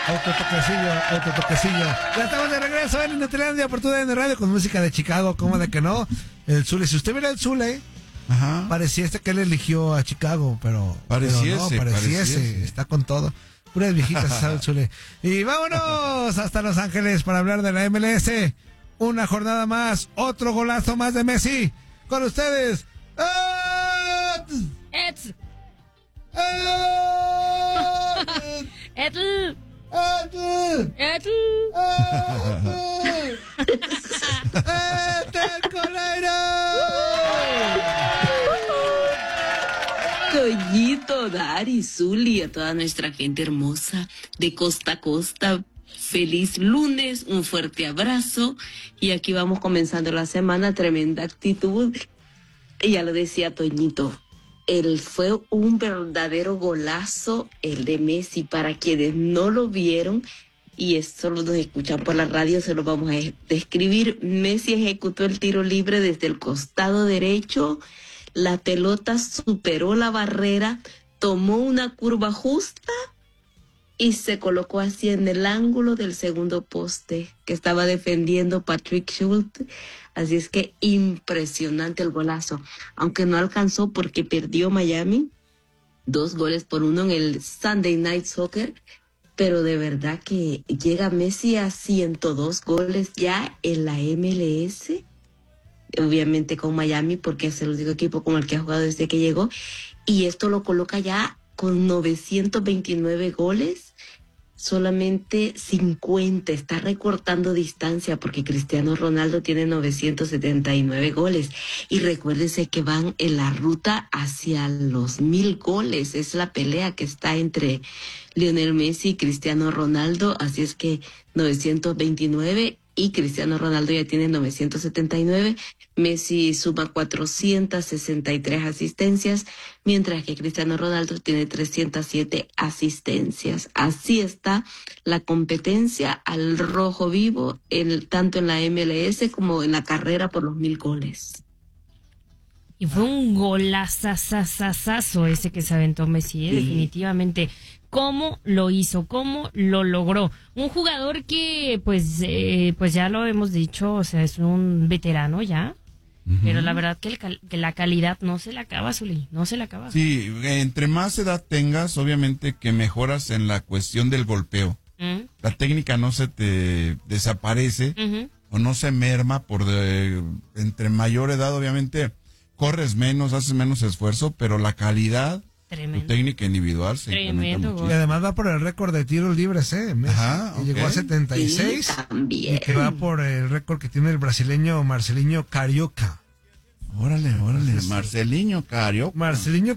Autotoquecillo. Ya estamos de regreso en Inutilandia por TUDN Radio con música de Chicago, ¿cómo de que no? El Zule, si usted viera el Zule, pareciese que él eligió a Chicago, pero pareciese, está con todo. Puras viejitas, sabe el Zule. Y vámonos hasta Los Ángeles para hablar de la MLS. Una jornada más, otro golazo más de Messi. Con ustedes, Toñito, Dari, Zuli, a toda nuestra gente hermosa de costa a costa. Feliz lunes, un fuerte abrazo. Y aquí vamos comenzando la semana, tremenda actitud. Y ya lo decía Toñito, fue un verdadero golazo el de Messi. Para quienes no lo vieron, y esto nos escuchan por la radio, se lo vamos a describir. Messi ejecutó el tiro libre desde el costado derecho. La pelota superó la barrera, tomó una curva justa y se colocó así en el ángulo del segundo poste que estaba defendiendo Patrick Schick. Así es que impresionante el golazo. Aunque no alcanzó porque perdió Miami 2-1 en el Sunday Night Soccer. Pero de verdad que llega Messi a 102 goles ya en la MLS. Obviamente con Miami, porque es el único equipo con el que ha jugado desde que llegó. Y esto lo coloca ya con 929 goles, solamente 50. Está recortando distancia porque Cristiano Ronaldo tiene 979 goles. Y recuérdense que van en la ruta hacia los 1000 goles. Es la pelea que está entre Lionel Messi y Cristiano Ronaldo. Así es que 929 y Cristiano Ronaldo ya tiene 979. Messi suma 463 asistencias, mientras que Cristiano Ronaldo tiene 307 asistencias. Así está la competencia al rojo vivo, tanto en la MLS como en la carrera por los 1000 goles. Y fue un golazazazazazo ese que se aventó Messi, definitivamente. ¿Cómo lo hizo? ¿Cómo lo logró? Un jugador que, pues ya lo hemos dicho, o sea, es un veterano ya. Pero la verdad que la calidad no se la acaba, Zuli, no se la acaba. Sí, entre más edad tengas, obviamente que mejoras en la cuestión del golpeo. La técnica no se te desaparece o no se merma entre mayor edad, obviamente corres menos, haces menos esfuerzo, pero la calidad, tu técnica individual se incrementa muchísimo. Y además va por el récord de tiros libres, Messi. Llegó a 76. Sí, también. Y que va por el récord que tiene el brasileño Marcelinho Carioca. Órale, Marcelinho Carioca.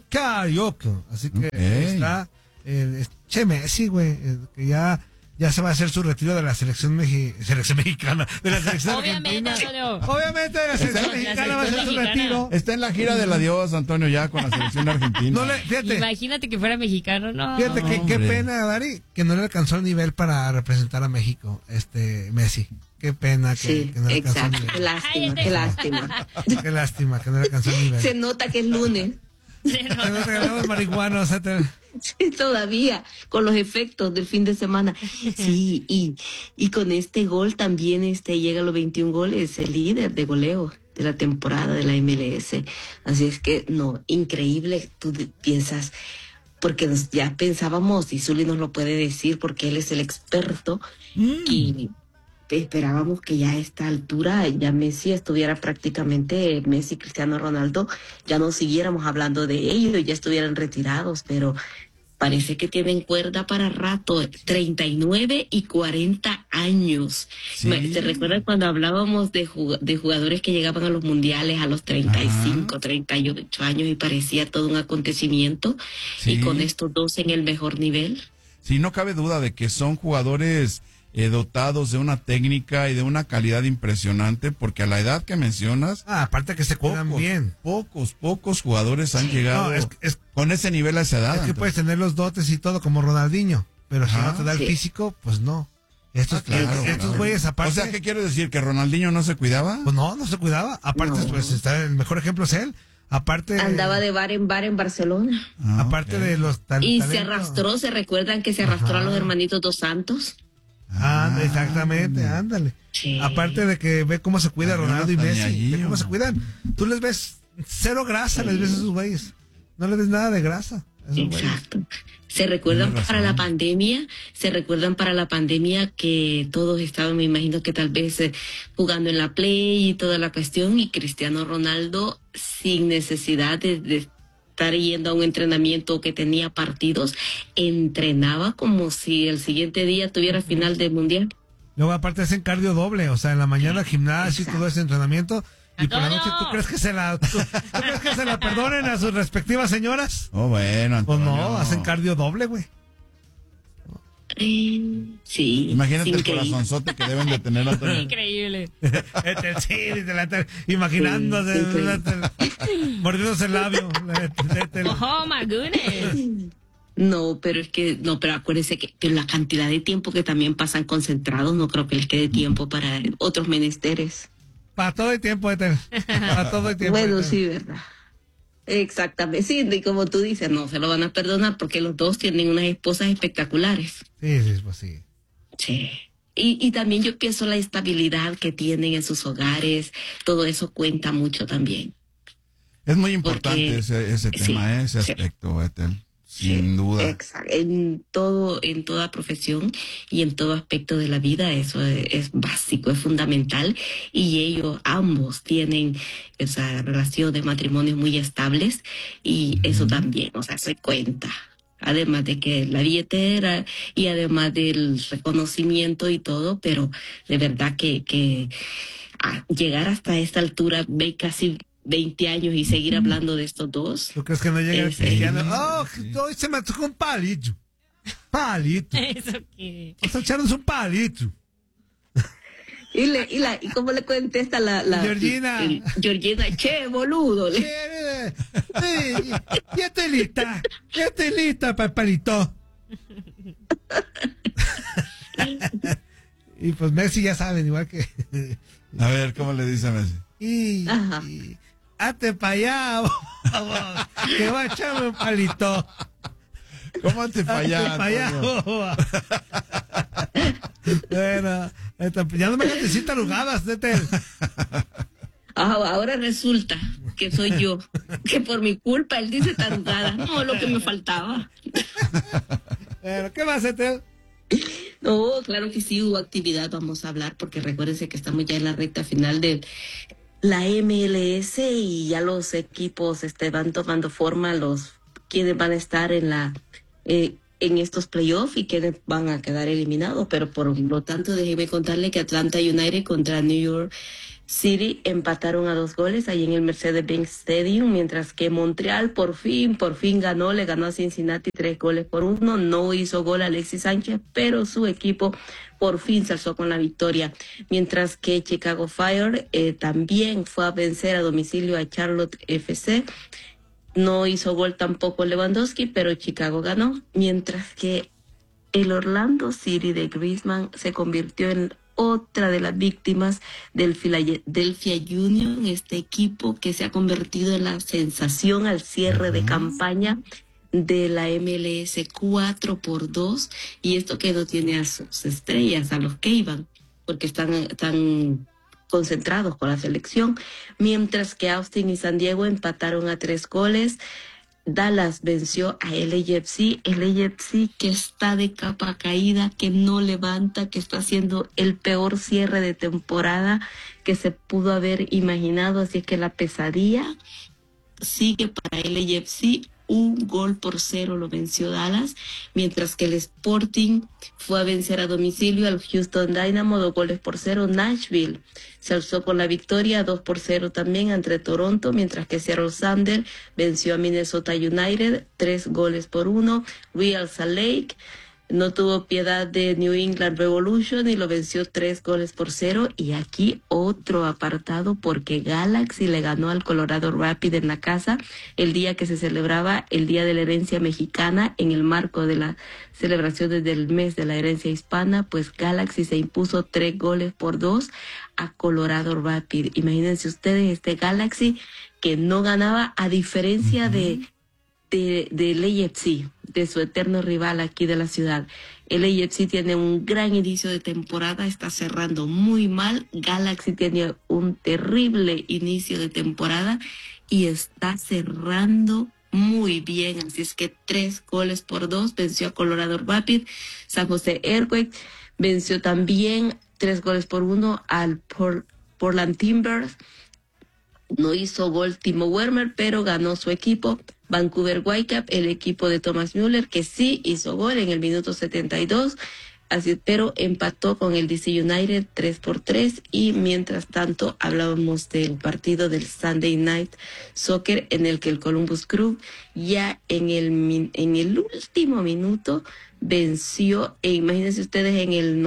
Así que está Messi, güey, que ya se va a hacer su retiro de la selección mexicana, de la selección argentina. Obviamente de la selección mexicana va a ser su retiro. Está en la gira del adiós, Antonio, ya con la selección argentina. Fíjate, imagínate que fuera mexicano, no. Fíjate que qué pena, Dari, que no le alcanzó el nivel para representar a México, Messi. Qué pena que no le alcanzó el nivel. Qué lástima. Qué lástima que no le alcanzó el nivel. Se nota que es lunes. Nos regalamos marihuana, Sí, todavía, con los efectos del fin de semana. Sí, y con este gol también llega a los 21 goles, el líder de goleo de la temporada de la MLS. Así es que, no, increíble, tú piensas, porque ya pensábamos, y Zuli nos lo puede decir porque él es el experto, y esperábamos que ya a esta altura ya Messi estuviera prácticamente, Messi, Cristiano Ronaldo, ya no siguiéramos hablando de ellos, ya estuvieran retirados, pero parece que tienen cuerda para rato, 39 y 40 años. Sí. ¿Te recuerdas cuando hablábamos de jugadores que llegaban a los mundiales a los 35, 38 años y parecía todo un acontecimiento? Sí. Y con estos dos en el mejor nivel. Sí, no cabe duda de que son jugadores dotados de una técnica y de una calidad impresionante, porque a la edad que mencionas, aparte que se cuidan bien, pocos jugadores han llegado con ese nivel a esa edad. Es que puedes tener los dotes y todo como Ronaldinho, pero si no te da el físico, pues no. Estos güeyes aparte. O sea, ¿qué quiere decir? ¿Que Ronaldinho no se cuidaba? Pues no se cuidaba. Aparte, pues el mejor ejemplo es él. Aparte andaba de bar en Barcelona. Aparte de los y se arrastró, ¿se recuerdan que se arrastró a los hermanitos Dos Santos? Exactamente, ándale. Sí. Aparte de que ve cómo se cuida Ronaldo y Messi, ve cómo se cuidan. Tú les ves cero grasa, les ves a esos güeyes. No les ves nada de grasa. Exacto. ¿Se recuerdan para la pandemia? ¿Se recuerdan para la pandemia que todos estaban, me imagino que tal vez jugando en la Play y toda la cuestión, y Cristiano Ronaldo sin necesidad de estar yendo a un entrenamiento o que tenía partidos, entrenaba como si el siguiente día tuviera final del mundial? Luego aparte hacen cardio doble, o sea, en la mañana gimnasio y todo ese entrenamiento. Y por la noche, ¿tú crees que se la perdonen a sus respectivas señoras? Bueno, Antonio. Pues no, hacen cardio doble, güey. Sí. Imagínate el corazonzote que deben de tener, Antonio. Increíble. Imaginándose, mordiéndose el labio. Oh, my goodness. No, pero acuérdense que la cantidad de tiempo que también pasan concentrados, no creo que les quede tiempo para otros menesteres. Para todo el tiempo, para todo el tiempo. Bueno, sí, verdad. Exactamente. Sí, y como tú dices, no se lo van a perdonar porque los dos tienen unas esposas espectaculares. Sí, pues sí. Sí. Y también yo pienso la estabilidad que tienen en sus hogares, todo eso cuenta mucho también. Es muy importante ese tema, ese aspecto, Ethel. Sin duda. Exacto. En toda profesión y en todo aspecto de la vida, eso es básico, es fundamental. Y ellos ambos tienen esa relación de matrimonios muy estables y eso también, se cuenta. Además de que la billetera y además del reconocimiento y todo, pero de verdad que llegar hasta esta altura, ve casi 20 años y seguir hablando de estos dos. ¿Tú crees que no llega el cristiano? Hoy se me tocó un palito. Palito. ¿Eso qué? Está echándose un palito. ¿Y cómo le contesta la Georgina? Georgina, che, boludo. Ya estoy lista para el palito. Y pues Messi ya saben, igual que... A ver, ¿cómo le dice a Messi? Hazte para allá, que va a echarme un palito. ¿Cómo hazte para allá? Bueno, ya no me hagas decir tarugadas, Ethel. Ahora resulta que soy yo, que por mi culpa él dice tarugada. No, lo que me faltaba. Pero, ¿qué más, Ethel? No, claro que sí, hubo actividad, vamos a hablar, porque recuérdense que estamos ya en la recta final de la MLS y ya los equipos van tomando forma, quienes van a estar en estos playoffs y quienes van a quedar eliminados, pero por lo tanto déjeme contarle que Atlanta United contra New York City empataron a 2 goles ahí en el Mercedes-Benz Stadium, mientras que Montreal por fin le ganó a Cincinnati 3-1. No hizo gol Alexis Sánchez, pero su equipo por fin se alzó con la victoria, mientras que Chicago Fire también fue a vencer a domicilio a Charlotte FC. No hizo gol tampoco Lewandowski, pero Chicago ganó, mientras que el Orlando City de Griezmann se convirtió en otra de las víctimas del Philadelphia Union, este equipo que se ha convertido en la sensación al cierre de campaña de la MLS 4-2, y esto que no tiene a sus estrellas, a los que iban, porque están concentrados con la selección, mientras que Austin y San Diego empataron a 3 goles. Dallas venció a LAFC que está de capa caída, que no levanta, que está haciendo el peor cierre de temporada que se pudo haber imaginado, así que la pesadilla sigue para LAFC. 1-0 lo venció Dallas, mientras que el Sporting fue a vencer a domicilio al Houston Dynamo 2-0. Nashville se alzó con la victoria 2-0 también ante Toronto, mientras que Seattle Sounders venció a Minnesota United 3-1. Real Salt Lake no tuvo piedad de New England Revolution y lo venció 3-0. Y aquí otro apartado porque Galaxy le ganó al Colorado Rapids en la casa el día que se celebraba el Día de la Herencia Mexicana en el marco de las celebraciones del mes de la herencia hispana. Pues Galaxy se impuso 3-2 a Colorado Rapids. Imagínense ustedes este Galaxy que no ganaba, a diferencia de LAFC, de su eterno rival aquí de la ciudad. El LAFC tiene un gran inicio de temporada, está cerrando muy mal. Galaxy tiene un terrible inicio de temporada y está cerrando muy bien. Así es que 3-2 venció a Colorado Rapids. San José Earthquakes venció también 3-1 al Portland Timbers. No hizo gol Timo Werner, pero ganó su equipo. Vancouver Whitecaps, el equipo de Thomas Müller, que sí hizo gol en el minuto 72, pero empató con el DC United 3-3. Y mientras tanto hablábamos del partido del Sunday Night Soccer, en el que el Columbus Crew ya en el último minuto venció, imagínense ustedes, en el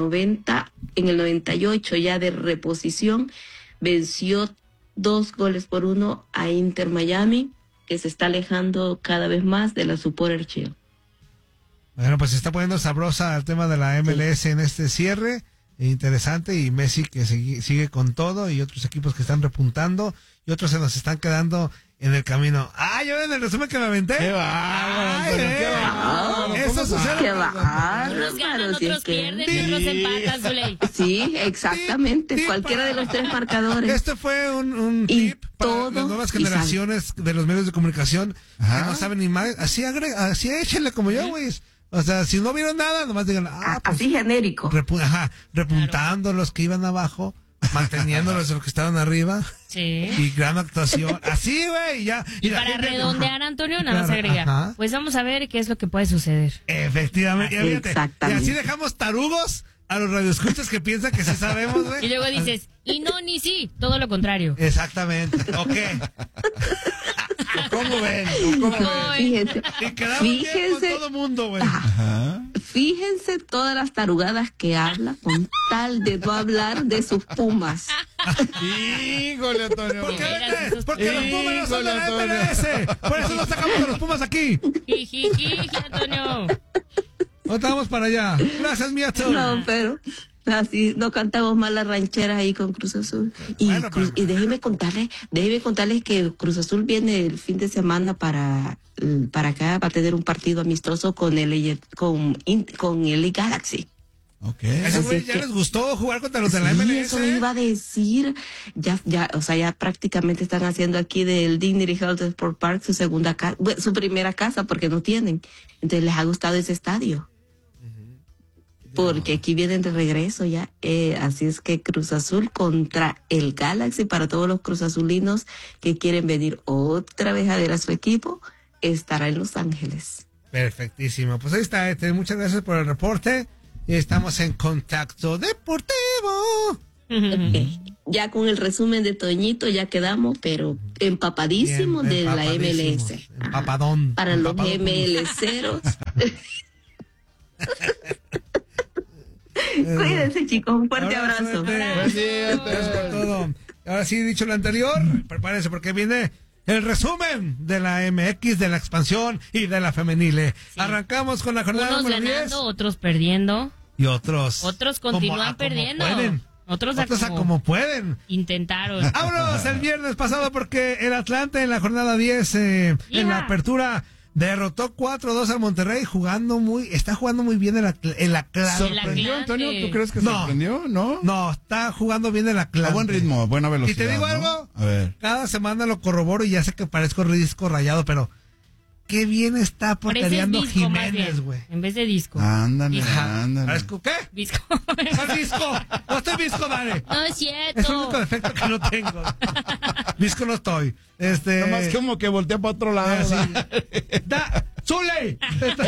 98 ya de reposición, venció 2-1 a Inter Miami, que se está alejando cada vez más de la Supporter Shield. Bueno, pues se está poniendo sabrosa el tema de la MLS en este cierre. Interesante, y Messi que sigue con todo, y otros equipos que están repuntando, y otros se nos están quedando en el camino. ¿Ya ven el resumen que me aventé? ¡Qué bárbaro! ¡Qué bárbaro! Eso sucede. ¡Qué bárbaro! Unos ganan, otros pierden, y otros empatan, Zuley. Sí, exactamente. Cualquiera de los tres marcadores. Este fue un tip para las nuevas generaciones de los medios de comunicación que no saben ni más. Así échenle como yo, güey. O sea, si no vieron nada, nomás digan, pues, así genérico. Repuntando los que iban abajo, manteniéndolos los que estaban arriba. Sí. Y gran actuación. Así, güey, ya. Y para redondear, Antonio, nada más agregar. Pues vamos a ver qué es lo que puede suceder. Efectivamente. Exactamente. Y así dejamos tarugos a los radioescuchas que piensan que sí sabemos, güey. Y luego dices, y no, ni sí, todo lo contrario. Exactamente. Ok. ¿Cómo ven? Fíjense. Y quedamos bien con todo mundo, güey. Fíjense todas las tarugadas que habla con tal de no hablar de sus Pumas. Híjole, Antonio. Porque los Pumas no son de la MLS. Por eso no sacamos a los Pumas aquí. Antonio. No estamos para allá. Gracias, Miato. No, pero así no cantamos más las rancheras ahí con Cruz Azul. Y, bueno, y déjenme contarles que Cruz Azul viene el fin de semana para acá, va a tener un partido amistoso con el Galaxy. Okay. ¿Ya les gustó jugar contra los de la MLS? Eso me iba a decir. Ya prácticamente están haciendo aquí del Dignity Health Sport Park su segunda casa, su primera casa, porque no tienen. Entonces les ha gustado ese estadio. Porque aquí vienen de regreso ya. Así es que Cruz Azul contra el Galaxy, para todos los cruzazulinos que quieren venir otra vez a ver a su equipo, estará en Los Ángeles. Perfectísimo. Pues ahí está, muchas gracias por el reporte. Estamos en Contacto Deportivo. Okay. Ya con el resumen de Toñito ya quedamos, pero empapadísimos de la MLS. Empapadón. Para los MLceros. Cuídense, chicos, un fuerte abrazo. Gracias por todo. Ahora sí, dicho lo anterior, prepárense porque viene el resumen de la MX, de la expansión y de la femenile. Sí. Arrancamos con la jornada unos número 10. Ganando, otros perdiendo. Y otros continúan perdiendo. Otros a como pueden. Intentaron. Vámonos el viernes pasado porque el Atlante en la jornada 10, en la apertura, derrotó 4-2 al Monterrey, está jugando muy bien en la clase. ¿Sorprendió, Antonio? ¿Tú crees que sorprendió? No, está jugando bien en la clase. A buen ritmo, a buena velocidad. Y te digo algo, a ver. Cada semana lo corroboro y ya sé que parezco disco rayado, pero qué bien está portereando Jiménez, güey. En vez de disco. Ándale. ¿Parezco qué? Disco. ¿Cuál disco? No estoy disco, dale. No es cierto. Es el único defecto que no tengo. Disco no estoy. Nomás como que voltea para otro lado. ¡Zuley!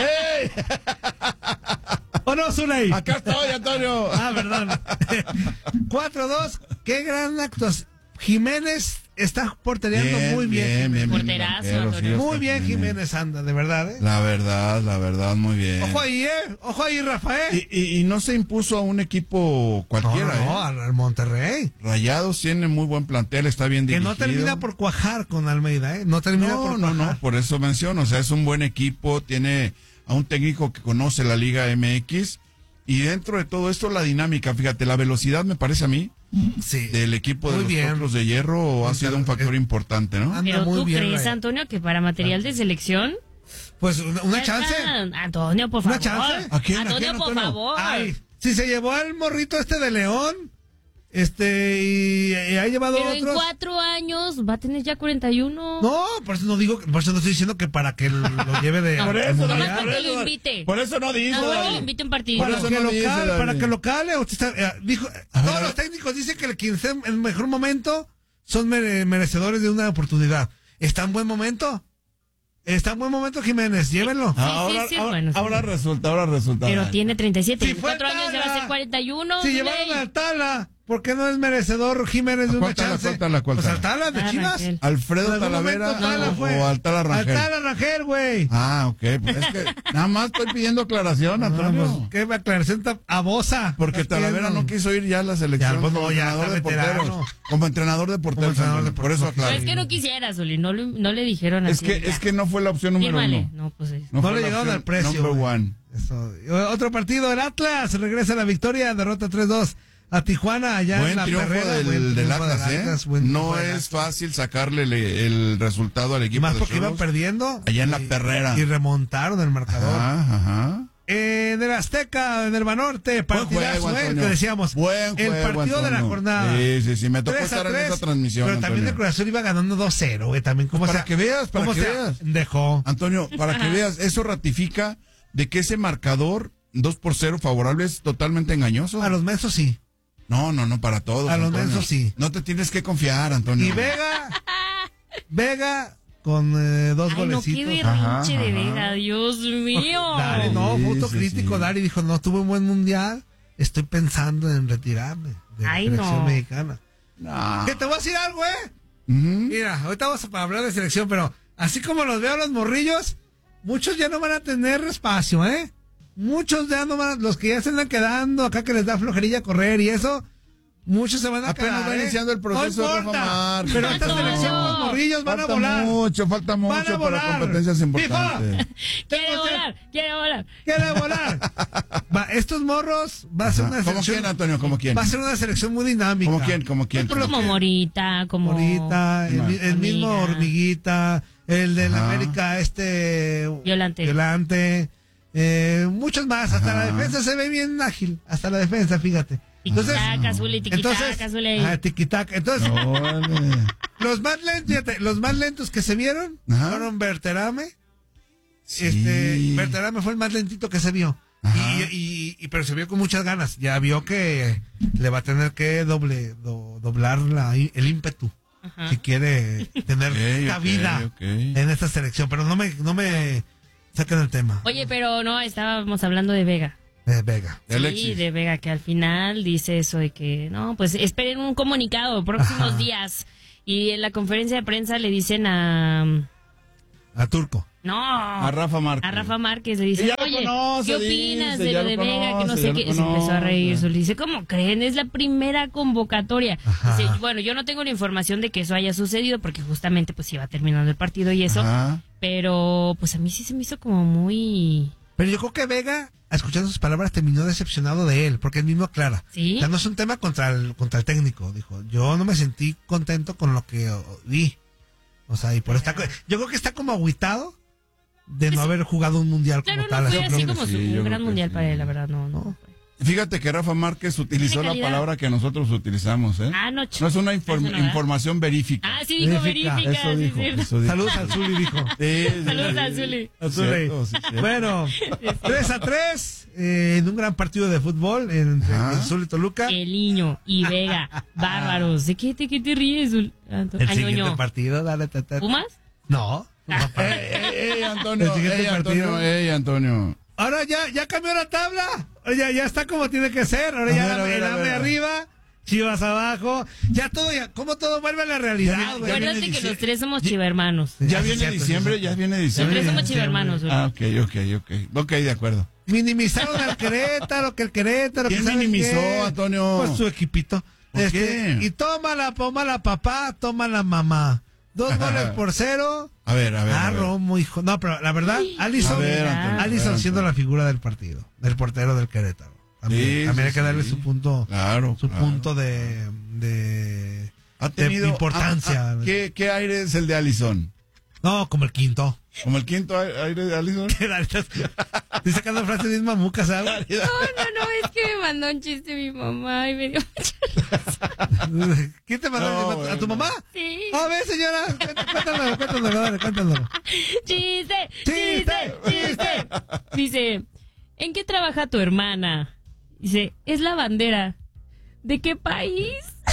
¿O no, Zuley? Acá estoy, Antonio. Perdón. 4-2. Qué gran actuación. Jiménez está portereando muy bien. Porterazo. Muy bien Jiménez anda, de verdad, ¿eh? La verdad, muy bien. Ojo ahí, Rafael. Y no se impuso a un equipo cualquiera, No, al Monterrey. Rayados tiene muy buen plantel, está bien dirigido. Que no termina por cuajar con Almeida, ¿eh? No, por eso menciono, o sea, es un buen equipo, tiene a un técnico que conoce la Liga MX, y dentro de todo esto la dinámica, fíjate, la velocidad me parece a mí, sí, del equipo de los Potros de Hierro ha sido un factor importante, ¿no? Pero tú crees, Antonio, que para material de selección... Pues una chance. Antonio, por favor. ¿Una chance? ¿A quién? Antonio, por favor. Ay, si se llevó al morrito de León, y ha llevado pero otros. En 4 años va a tener ya 41. No, por eso no estoy diciendo que para que lo lleve de. Por eso, para que lo invite. Por eso no dice. No, lo invite un partido. Para que lo cale. Dijo, todos los técnicos dicen que quien esté en el mejor momento son merecedores de una oportunidad. ¿Está en buen momento? Está en buen momento, Jiménez, llévenlo. Ahora resulta. Pero tiene 37, si en 4 años ya va a ser 41. Si llevaron a Altala, ¿por qué no es merecedor Jiménez de una chance? ¿Cuál Pues Altala, de Chivas. Alfredo Talavera o Altala Rangel. Altala Rangel, güey. Ok, pues es que nada más estoy pidiendo aclaración, Antonio. ¿Qué aclaración a Bosa? Porque Talavera no quiso ir ya a la selección como entrenador de porteros. Como entrenador de porteros. Por eso aclaro. No es que no quisiera, Zuli, no le dijeron así. Es que no fue la opción número 1. No, pues no le llegaron al precio. Number 1. Otro partido, el Atlas regresa a la victoria, derrota 3-2 a Tijuana allá en la Perrera. Del Atlas, no es fácil sacarle el resultado al equipo. Más porque iban perdiendo. Allá en la Perrera. Y remontaron el marcador. Ajá. En el Azteca, en el Banorte, partidazo, que decíamos. El partido de la jornada. Sí, me tocó estar en esa transmisión. Pero también el Cruz Azul iba ganando 2-0, güey, también. Para que veas. Dejó. Antonio, para que veas, eso ratifica de que ese marcador 2-0 favorable es totalmente engañoso. A los mensos sí. No, para todos. A los mensos sí. No te tienes que confiar, Antonio. Y Vega con 2 golecitos. No, qué berrinche de Vega, Dios mío. Dari, fue autocrítico. Dari dijo, no tuve un buen mundial, estoy pensando en retirarme de la selección mexicana. No. ¿Qué te voy a decir algo, Mira, ahorita vamos a hablar de selección, pero así como los veo a los morrillos, muchos ya no van a tener espacio, Muchos ya no van, los que ya se andan quedando acá, que les da flojerilla correr y eso, muchos se van a quedar. Apenas va iniciando el proceso de Rafa Márquez. Pero esta selección, los morrillos van a volar. Falta mucho para competencias importantes. Quiere volar. Estos morros va a ser una selección. ¿Cómo quién, Antonio? ¿Cómo quién? Va a ser una selección muy dinámica. ¿Cómo quién? Como Morita, el mismo Hormiguita, el de la América, Violante. Muchos más, hasta la defensa se ve bien ágil, hasta la defensa, fíjate. Entonces, tiquitaca. Entonces, los más lentos que se vieron fueron Berterame. Berterame fue el más lentito que se vio. Pero se vio con muchas ganas. Ya vio que le va a tener que doblar el ímpetu. Si quiere tener cabida en esta selección. Pero no me saquen el tema. Oye, pero no, estábamos hablando de Vega. Vega. Sí, de Vega, que al final dice eso de que, no, pues esperen un comunicado próximos días. Y en la conferencia de prensa le dicen a Turco. No. A Rafa Márquez. A Rafa Márquez le dice, oye, ¿qué opinas de lo de Vega? Que no sé qué. Se empezó a reír. Le dice, ¿cómo creen? Es la primera convocatoria. Dice, bueno, yo no tengo la información de que eso haya sucedido porque justamente pues iba terminando el partido y eso. Pero pues a mí sí se me hizo como muy... Pero yo creo que Vega, escuchando sus palabras, terminó decepcionado de él, porque él mismo aclara. ¿Sí? O sea, no es un tema contra el técnico, dijo. Yo no me sentí contento con lo que vi. O sea, y por esta... Yo creo que está como agüitado de no haber jugado un mundial como tal. No fue así como un gran mundial para él, la verdad, no. Fíjate que Rafa Márquez utilizó la palabra que nosotros utilizamos, no es una información verífica. Sí dijo verifica. Eso dijo. Saludos al Zuli, dijo. Saludos al Zuli. Bueno, 3-3 en un gran partido de fútbol entre el Zul y Toluca. El Niño y Vega, bárbaros. ¿De qué te ríes, Zul? El siguiente partido, dale. ¿Pumas? No. Antonio. Ahora ya cambió la tabla. Ya está como tiene que ser. Ahora ya el AME arriba Chivas abajo. Ya todo, como todo vuelve a la realidad, güey. Acuérdate que los tres somos chivermanos. Ya viene diciembre, ya viene diciembre. Los tres somos chivermanos, güey. Ah, ok, de acuerdo. Minimizaron al Querétaro, que el Querétaro. ¿Quién minimizó, Antonio? Pues su equipito. ¿Por qué? Y toma la papá, toma la mamá. 2-0. A ver. Romo, hijo. No, pero la verdad, Alisson siendo la figura del partido, del portero del Querétaro. También hay que darle su punto, punto de importancia. ¿Qué aire es el de Alisson? No, como el quinto. ¿Como el quinto aire de Alisson? Estoy sacando frases de mamuca, ¿sabes? No, es que me mandó un chiste mi mamá y me dio mucha risa. ¿Quién te mandó? ¿A tu mamá? Sí. A ver, señora, cuéntanoslo. ¡Chiste! Dice, ¿en qué trabaja tu hermana? Dice, es la bandera. ¿De qué país?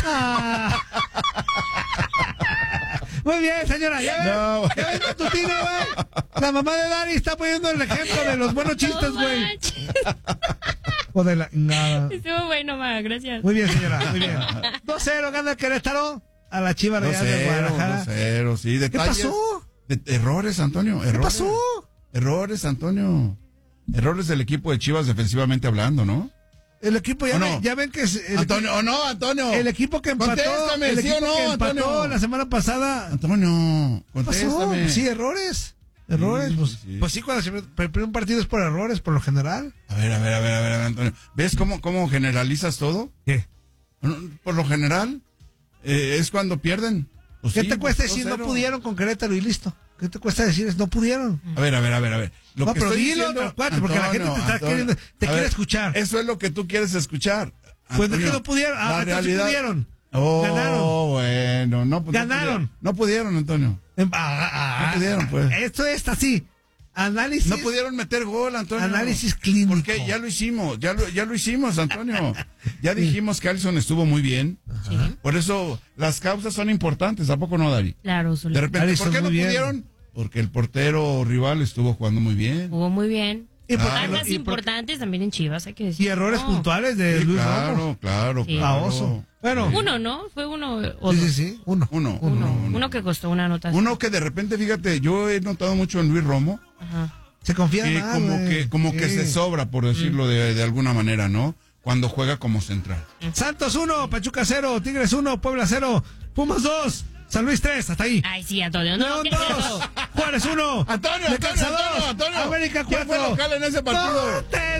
Muy bien, señora. Ya ves matutino, güey. La mamá de Dani está poniendo el ejemplo de los buenos chistes, güey. O de la nada. Estuvo bueno, ma, gracias. Muy bien, señora, muy bien. 2-0 gana el Querétaro a la Chivas Real de Guadalajara. 2-0, sí. Detalles. ¿Qué pasó? Errores, Antonio. ¿Qué pasó? Errores, Antonio. Errores del equipo de Chivas defensivamente hablando, ¿no? El equipo ya ven que es Antonio, Antonio. El equipo que empató, contéstame, el equipo ¿sí o no, que empató Antonio? La semana pasada. Antonio, contéstame. Sí, errores. Pues sí, cuando se pierde un partido es por errores, por lo general. A ver, Antonio. ¿Ves cómo generalizas todo? ¿Qué? Por lo general, es cuando pierden. Pues ¿Qué te cuesta decir no pudieron con Querétaro y listo? ¿Qué te cuesta decir no pudieron? A ver. No, pero dilo, porque la gente te quiere escuchar. Eso es lo que tú quieres escuchar. Pues no es que no pudieron. La realidad. Pudieron. Ganaron. Bueno, no. Pues ganaron. No pudieron, Antonio. No pudieron, pues. Esto es así. Análisis. No pudieron meter gol, Antonio. Análisis clínico. Porque ya lo hicimos, Antonio. Ya dijimos que Alisson estuvo muy bien. Sí. Por eso las causas son importantes, ¿a poco no, Dari? Claro, de repente, Alisson ¿por qué no pudieron? Bien. Porque el portero rival estuvo jugando muy bien. Jugó muy bien. Armas importantes también en Chivas, hay que decir. Y errores puntuales de Luis Romo. Claro. Oso. Bueno. Uno, ¿no? Fue uno. Sí. Uno que costó una anotación. Uno que de repente, fíjate, yo he notado mucho en Luis Romo. Ajá. Se confía más, como que se sobra, por decirlo de alguna manera, ¿no? Cuando juega como central. Santos 1, Pachuca 0, Tigres 1, Puebla 0, Pumas 2, San Luis 3, hasta ahí. Ay, sí, Antonio. León 2, Juárez 1, Antonio, América 4. ¿Quién fue local en ese partido?